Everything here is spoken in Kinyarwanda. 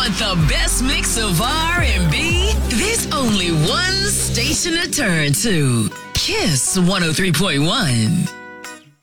Want the best mix of R&B? There's only one station to turn to. Kiss 103.1.